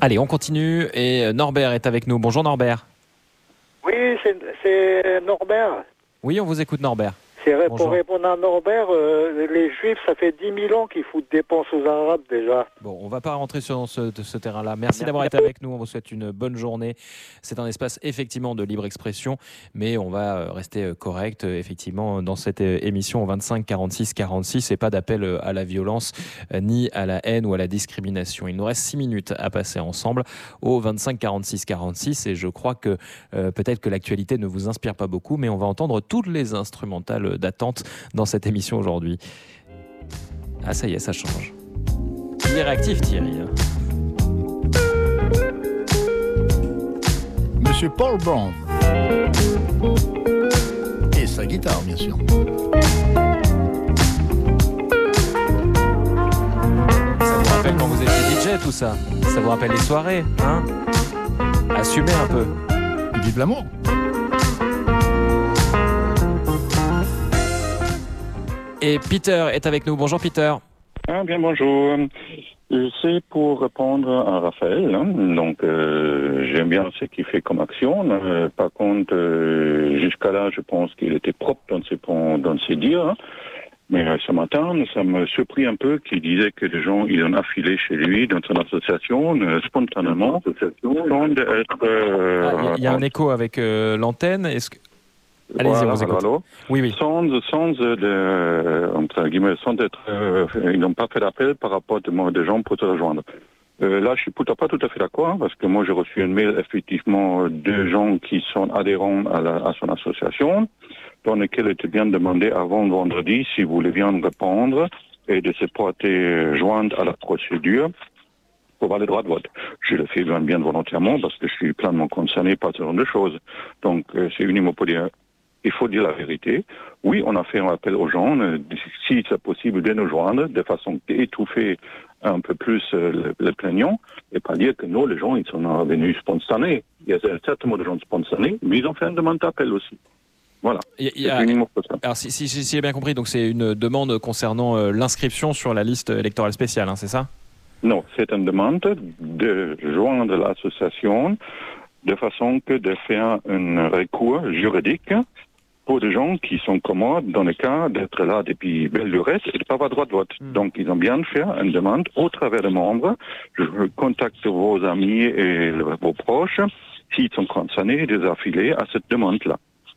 Allez, on continue et Norbert est avec nous. Bonjour Norbert. Oui, c'est Norbert. Oui, on vous écoute Norbert. Pour répondre à Norbert, les Juifs, ça fait 10 000 ans qu'ils foutent des penses aux Arabes déjà. Bon, on ne va pas rentrer sur ce terrain-là. Merci d'avoir été avec nous. On vous souhaite une bonne journée. C'est un espace effectivement de libre expression, mais on va rester correct effectivement dans cette émission au 25 46 46 et pas d'appel à la violence ni à la haine ou à la discrimination. Il nous reste 6 minutes à passer ensemble au 25 46 46 et je crois que peut-être que l'actualité ne vous inspire pas beaucoup, mais on va entendre toutes les instrumentales d'attente dans cette émission aujourd'hui. Ah ça y est, ça change. Il est réactif Thierry. Monsieur Paul Brown. Et sa guitare, bien sûr. Ça vous rappelle quand vous étiez DJ, tout ça? Ça vous rappelle les soirées, hein? Assumez un peu. Vive l'amour. Et Peter est avec nous. Bonjour Peter. Ah bien bonjour. C'est pour répondre à Raphaël. Donc j'aime bien ce qu'il fait comme action. Par contre, jusqu'à là, je pense qu'il était propre dans ses dires. Mais ce matin, ça me surprit un peu qu'il disait que les gens, ils ont affilé chez lui dans son association, spontanément. Il y a un écho avec l'antenne. Est-ce que... Allez-y, on vous écoute. Oui. Sans être, ils n'ont pas fait l'appel par rapport à des gens pour te rejoindre. Là, je suis pas tout à fait d'accord, parce que moi, j'ai reçu un mail, effectivement, de gens qui sont adhérents à son association, dans lequel il était bien demandé avant vendredi s'ils voulaient bien répondre et de se porter joindre à la procédure pour avoir le droit de vote. Je le fais bien volontairement, parce que je suis pleinement concerné par ce genre de choses. Donc, c'est uniquement pour dire... Il faut dire la vérité. Oui, on a fait un appel aux gens, si c'est possible, de nous joindre, de façon d'étouffer un peu plus le plaignant, et pas dire que non, les gens, ils sont venus spontanés. Il y a certainement des gens spontanés, mais ils ont fait une demande d'appel aussi. Voilà. Alors, si j'ai bien compris, donc c'est une demande concernant l'inscription sur la liste électorale spéciale, hein, c'est ça? Non, c'est une demande de joindre l'association de façon que de faire un recours juridique pour des gens qui sont commodes dans le cas d'être là depuis belle lurette et de ne pas avoir droit de vote. Donc, ils ont bien fait une demande au travers des membres. Je contacte vos amis et vos proches s'ils sont concernés de les affiler à cette demande-là.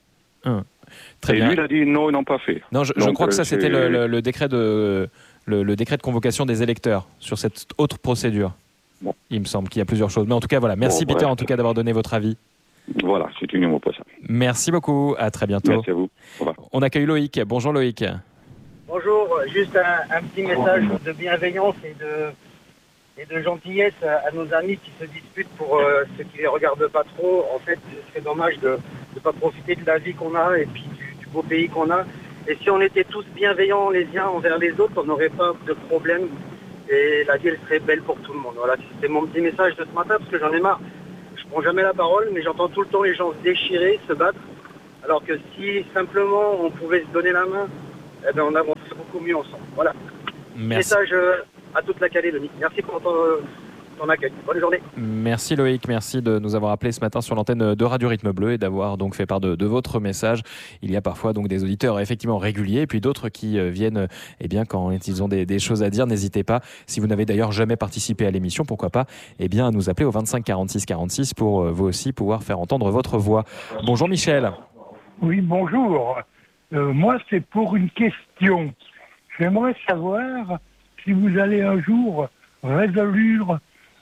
Très et bien. lui, il a dit non, ils n'ont pas fait. Non, je crois que ça, c'était le décret de convocation des électeurs sur cette autre procédure. Bon. Il me semble qu'il y a plusieurs choses. Mais en tout cas, voilà. Merci Peter, en tout cas, d'avoir donné votre avis. Voilà, c'est une numéro pour ça. Merci beaucoup. À très bientôt. Merci à vous. Au revoir. On accueille Loïc. Bonjour Loïc. Bonjour. Juste un petit message de bienveillance et de gentillesse à nos amis qui se disputent pour ce qui les regarde pas trop. En fait, c'est dommage de ne pas profiter de la vie qu'on a et puis du beau pays qu'on a. Et si on était tous bienveillants les uns envers les autres, on n'aurait pas de problème et la vie elle serait belle pour tout le monde. Voilà, c'est mon petit message de ce matin parce que j'en ai marre. Je prends jamais la parole, mais j'entends tout le temps les gens se déchirer, se battre. Alors que si simplement on pouvait se donner la main, eh ben on avancerait beaucoup mieux ensemble. Voilà. Merci. Message à toute la Calédonie. Merci pour ton accueil. Bonne journée. Merci Loïc, merci de nous avoir appelé ce matin sur l'antenne de Radio Rythme Bleu et d'avoir donc fait part de votre message. Il y a parfois donc des auditeurs effectivement réguliers et puis d'autres qui viennent quand ils ont des choses à dire. N'hésitez pas, si vous n'avez d'ailleurs jamais participé à l'émission, pourquoi pas à nous appeler au 25 46 46 pour vous aussi pouvoir faire entendre votre voix. Bonjour Michel. Oui, bonjour. Moi, c'est pour une question. J'aimerais savoir si vous allez un jour résoudre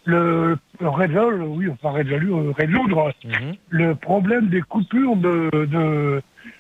le problème des coupures de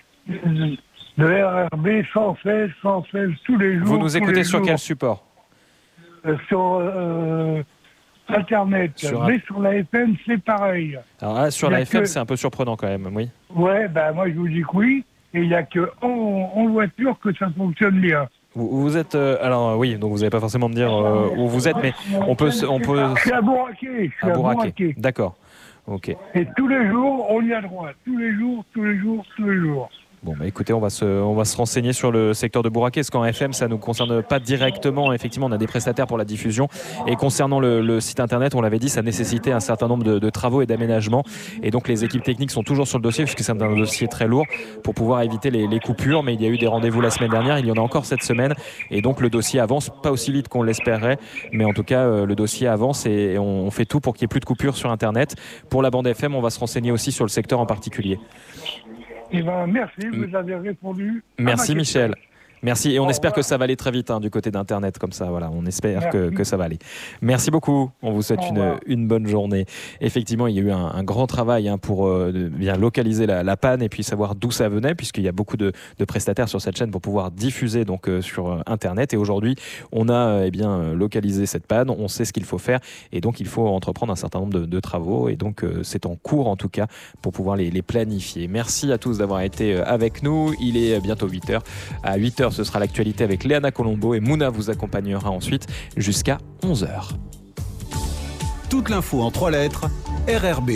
RRB sans cesse tous les jours. Vous nous écoutez sur quel support? Sur Internet. Mais sur la FM, c'est pareil. Alors là, sur la FM, c'est un peu surprenant quand même, oui. Ouais, moi je vous dis que oui. Et il n'y a qu'en voiture que ça fonctionne bien. Vous êtes alors oui, donc vous n'allez pas forcément me dire où vous êtes, mais on peut. Je suis à Bourraquet. D'accord. Ok. Et tous les jours, on y a droit. Tous les jours. Bon, écoutez, on va se renseigner sur le secteur de Bourraquet, parce qu'en FM, ça ne nous concerne pas directement. Effectivement, on a des prestataires pour la diffusion. Et concernant le site internet, on l'avait dit, ça nécessitait un certain nombre de travaux et d'aménagements. Et donc, les équipes techniques sont toujours sur le dossier, puisque c'est un dossier très lourd, pour pouvoir éviter les coupures. Mais il y a eu des rendez-vous la semaine dernière, il y en a encore cette semaine. Et donc, le dossier avance, pas aussi vite qu'on l'espérait. Mais en tout cas, le dossier avance et on fait tout pour qu'il n'y ait plus de coupures sur Internet. Pour la bande FM, on va se renseigner aussi sur le secteur en particulier. Eh ben, merci, vous avez répondu. Merci Michel. Merci, et on espère que ça va aller très vite du côté d'Internet, comme ça, voilà, on espère que ça va aller. Merci beaucoup, on vous souhaite une bonne journée. Effectivement, il y a eu un grand travail pour bien localiser la panne et puis savoir d'où ça venait, puisqu'il y a beaucoup de prestataires sur cette chaîne pour pouvoir diffuser donc, sur Internet. Et aujourd'hui, on a localisé cette panne, on sait ce qu'il faut faire, et donc il faut entreprendre un certain nombre de travaux, et donc c'est en cours en tout cas, pour pouvoir les planifier. Merci à tous d'avoir été avec nous, il est bientôt 8h. À 8h, ce sera l'actualité avec Léana Colombo et Mouna vous accompagnera ensuite jusqu'à 11h. Toute l'info en 3 lettres, RRB.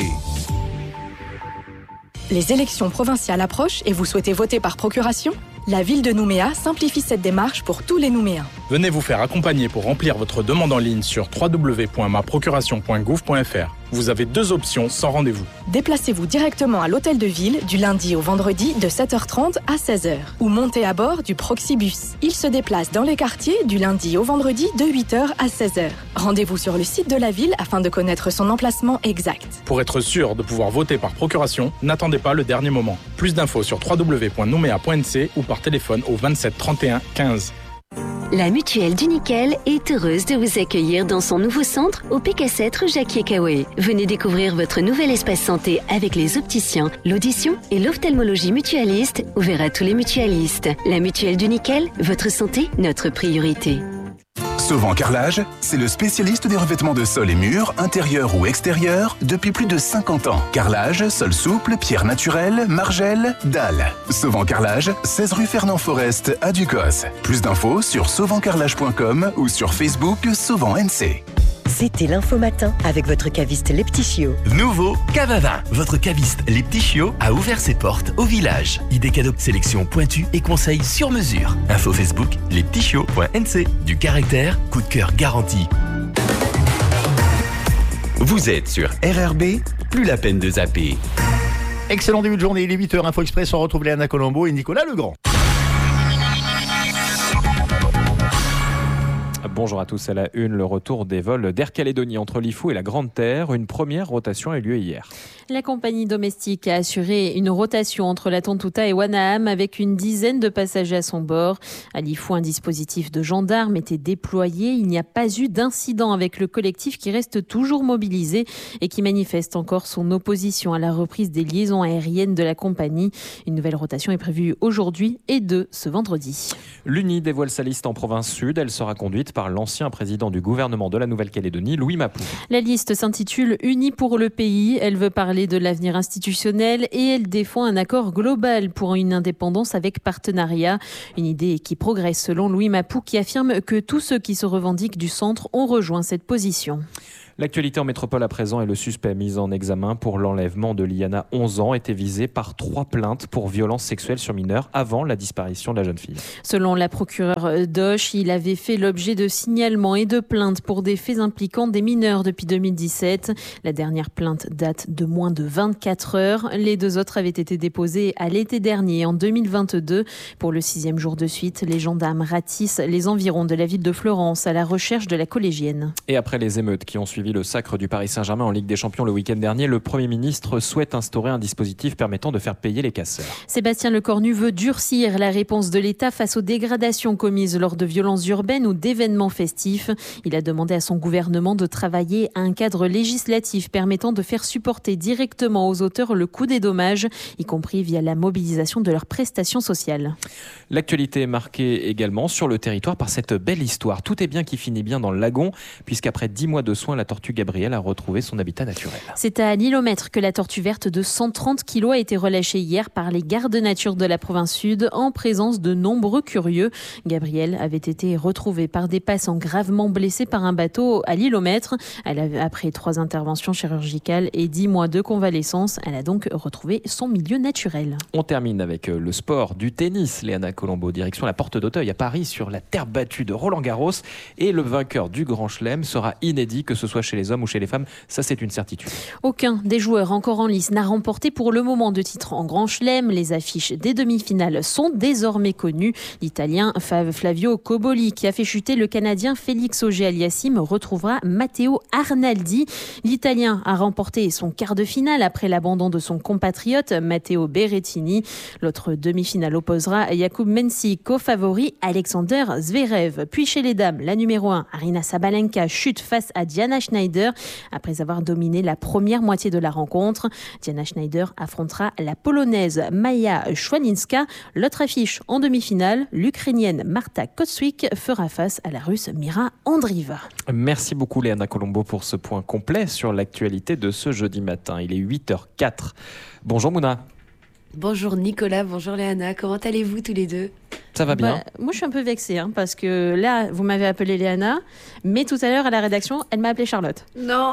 Les élections provinciales approchent et vous souhaitez voter par procuration ? La ville de Nouméa simplifie cette démarche pour tous les Nouméens. Venez vous faire accompagner pour remplir votre demande en ligne sur www.maprocuration.gouv.fr. Vous avez 2 options sans rendez-vous. Déplacez-vous directement à l'hôtel de ville du lundi au vendredi de 7h30 à 16h ou montez à bord du Proxibus. Il se déplace dans les quartiers du lundi au vendredi de 8h à 16h. Rendez-vous sur le site de la ville afin de connaître son emplacement exact. Pour être sûr de pouvoir voter par procuration, n'attendez pas le dernier moment. Plus d'infos sur www.noumea.nc ou par téléphone au 27 31 15. La Mutuelle du Nickel est heureuse de vous accueillir dans son nouveau centre au PK7 rue Jacquier-Caoué. Venez découvrir votre nouvel espace santé avec les opticiens, l'audition et l'ophtalmologie mutualiste ouvert à tous les mutualistes. La Mutuelle du Nickel, votre santé, notre priorité. Sauvant Carrelage, c'est le spécialiste des revêtements de sol et murs, intérieurs ou extérieurs, depuis plus de 50 ans. Carrelage, sol souple, pierre naturelle, margelle, dalle. Sauvant Carrelage, 16 rue Fernand Forest à Ducos. Plus d'infos sur sauvantcarrelage.com ou sur Facebook Sauvant NC. C'était l'Info Matin avec votre caviste Les Petits Chiots. Nouveau cave à vin. Votre caviste Les Petits Chiots a ouvert ses portes au village. Idées cadeaux, sélection pointue et conseils sur mesure. Info Facebook, lespetitschiots.nc. Du caractère, coup de cœur garanti. Vous êtes sur RRB, plus la peine de zapper. Excellent début de journée, il est 8h, Info Express, on retrouve Léana Colombo et Nicolas Legrand. Bonjour à tous, à la une, le retour des vols d'Air Calédonie entre Lifou et la Grande Terre. Une première rotation a eu lieu hier. La compagnie domestique a assuré une rotation entre la Tontouta et Wanaam avec une dizaine de passagers à son bord. À Lifou, un dispositif de gendarmes était déployé. Il n'y a pas eu d'incident avec le collectif qui reste toujours mobilisé et qui manifeste encore son opposition à la reprise des liaisons aériennes de la compagnie. Une nouvelle rotation est prévue aujourd'hui et ce vendredi. L'Uni dévoile sa liste en province sud. Elle sera conduite par l'ancien président du gouvernement de la Nouvelle-Calédonie, Louis Mapou. La liste s'intitule « Unis pour le pays ». Elle veut parler de l'avenir institutionnel et elle défend un accord global pour une indépendance avec partenariat. Une idée qui progresse selon Louis Mapou, qui affirme que tous ceux qui se revendiquent du centre ont rejoint cette position. L'actualité en métropole à présent est le suspect mis en examen pour l'enlèvement de Liana, 11 ans, était visé par 3 plaintes pour violences sexuelles sur mineurs avant la disparition de la jeune fille. Selon la procureure d'Auch, il avait fait l'objet de signalements et de plaintes pour des faits impliquant des mineurs depuis 2017. La dernière plainte date de moins de 24 heures. Les 2 autres avaient été déposées à l'été dernier, en 2022. Pour le 6e jour de suite, les gendarmes ratissent les environs de la ville de Florence à la recherche de la collégienne. Et après les émeutes qui ont suivi le sacre du Paris Saint-Germain en Ligue des Champions le week-end dernier, le Premier ministre souhaite instaurer un dispositif permettant de faire payer les casseurs. Sébastien Lecornu veut durcir la réponse de l'État face aux dégradations commises lors de violences urbaines ou d'événements festifs. Il a demandé à son gouvernement de travailler à un cadre législatif permettant de faire supporter directement aux auteurs le coût des dommages, y compris via la mobilisation de leurs prestations sociales. L'actualité est marquée également sur le territoire par cette belle histoire. Tout est bien qui finit bien dans le lagon, puisqu'après 10 mois de soins, la tortue tortue Gabrielle a retrouvé son habitat naturel. C'est à Lillomètre que la tortue verte de 130 kg a été relâchée hier par les gardes nature de la province sud en présence de nombreux curieux. Gabrielle avait été retrouvée par des passants gravement blessés par un bateau à Lillomètre. Après 3 interventions chirurgicales et 10 mois de convalescence, elle a donc retrouvé son milieu naturel. On termine avec le sport du tennis. Léana Colombo, direction la Porte d'Auteuil à Paris sur la terre battue de Roland-Garros. Et le vainqueur du Grand Chelem sera inédit, que ce soit chez les hommes ou chez les femmes. Ça, c'est une certitude. Aucun des joueurs encore en lice n'a remporté pour le moment de titre en Grand Chelem. Les affiches des demi-finales sont désormais connues. L'Italien Flavio Cobolli, qui a fait chuter le Canadien Félix Auger-Aliassime, retrouvera Matteo Arnaldi. L'Italien a remporté son quart de finale après l'abandon de son compatriote Matteo Berrettini. L'autre demi-finale opposera Jakub Mensik au favori Alexander Zverev. Puis chez les dames, la numéro 1, Aryna Sabalenka, chute face à Diana Schneider après avoir dominé la première moitié de la rencontre. Diana Schneider affrontera la Polonaise Maja Szwalinska. L'autre affiche en demi-finale, l'Ukrainienne Marta Kotswik fera face à la Russe Mira Andrieva. Merci beaucoup Léana Colombo pour ce point complet sur l'actualité de ce jeudi matin. Il est 8h04. Bonjour Mouna. Bonjour Nicolas, bonjour Léana, comment allez-vous tous les deux ? Ça va bien. Moi je suis un peu vexée parce que là vous m'avez appelé Léana, mais tout à l'heure à la rédaction elle m'a appelé Charlotte. Non,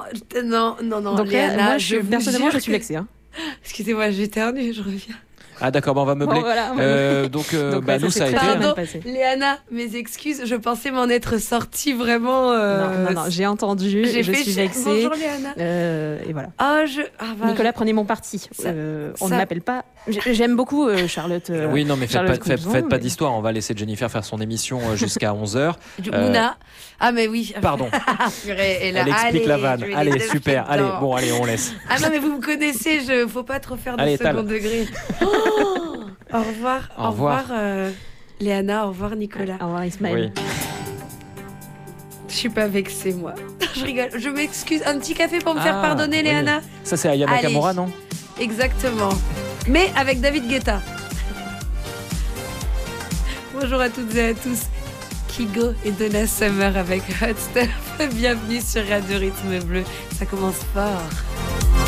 Donc Léana, moi personnellement je suis vexée. Excusez-moi, j'éternue, je reviens. Ah d'accord, on va meubler. Bon, voilà. Donc nous ça a été... Pardon, Léana, mes excuses, je pensais m'en être sortie vraiment... Non, j'ai entendu, je suis vexée. Bonjour Léana. Et voilà. Nicolas, prenez mon parti. On ne m'appelle pas... J'aime beaucoup Charlotte. Oui, non, mais faites pas d'histoire, on va laisser Jennifer faire son émission jusqu'à 11h. Mouna. Ah mais oui. Pardon. Elle explique la vanne. Allez, super. Allez, on laisse. Ah non, mais vous me connaissez, faut pas trop faire de second degré. Au revoir. Au revoir Léana, au revoir Nicolas. Au revoir Ismaël. Oui. Je suis pas vexée moi. Je rigole, je m'excuse. Un petit café pour me faire pardonner Léana. Ça c'est Aya Nakamura, non ? Exactement. Mais avec David Guetta. Bonjour à toutes et à tous. Kygo et Donna Summer avec Hot Stuff. Bienvenue sur Radio Rythme Bleu. Ça commence fort.